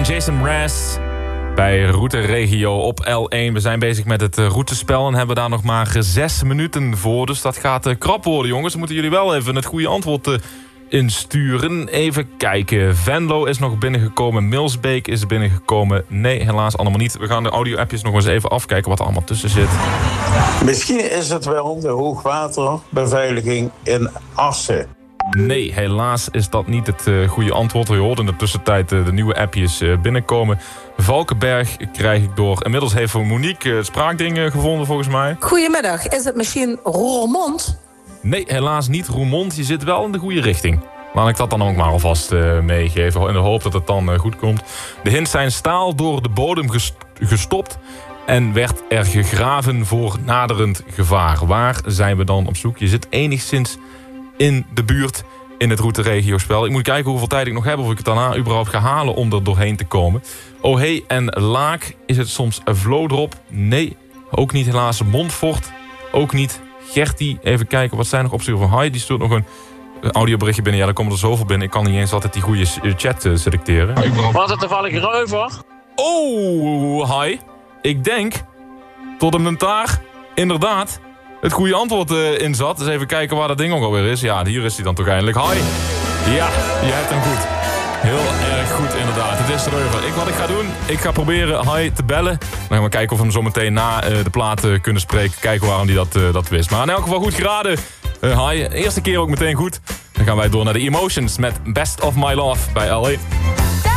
Jason Mraz bij Route Regio op L1. We zijn bezig met het routespel en hebben daar nog maar 6 minuten voor. Dus dat gaat krap worden, jongens. Dan moeten jullie wel even het goede antwoord insturen. Even kijken. Venlo is nog binnengekomen. Milsbeek is binnengekomen. Nee, helaas allemaal niet. We gaan de audio-appjes nog eens even afkijken wat er allemaal tussen zit. Misschien is het wel de hoogwaterbeveiliging in Assen. Nee, helaas is dat niet het goede antwoord. Je hoort in de tussentijd de nieuwe appjes binnenkomen. Valkenberg krijg ik door. Inmiddels heeft Monique het spraakding gevonden volgens mij. Goedemiddag, is het misschien Roermond? Nee, helaas niet Roermond. Je zit wel in de goede richting. Laat ik dat dan ook maar alvast meegeven. In de hoop dat het dan goed komt. De hints zijn staal door de bodem gestopt. En werd er gegraven voor naderend gevaar. Waar zijn we dan op zoek? Je zit enigszins in de buurt in het route-regio-spel. Ik moet kijken hoeveel tijd ik nog heb, of ik het daarna überhaupt ga halen om er doorheen te komen. Ohé en Laak. Is het soms Vlodrop? Nee, ook niet helaas. Montfort? Ook niet. Gertie, even kijken, wat zijn nog opties van Hi? Die stuurt nog een audioberichtje binnen. Ja, dan komen er zoveel binnen. Ik kan niet eens altijd die goede chat selecteren. Was het toevallig Reuver? Oh, Hi. Ik denk tot hem daar inderdaad het goede antwoord in zat. Dus even kijken waar dat ding ook alweer is. Ja, hier is hij dan toch eindelijk. Hi. Ja, je hebt hem goed. Heel erg goed inderdaad. Het is Reuver. Wat ik ga doen, ik ga proberen Hi te bellen. Dan gaan we kijken of we hem zo meteen na de plaat kunnen spreken. Kijken waarom hij dat wist. Maar in elk geval goed geraden. Hi, eerste keer ook meteen goed. Dan gaan wij door naar de Emotions met Best of My Love bij L.A.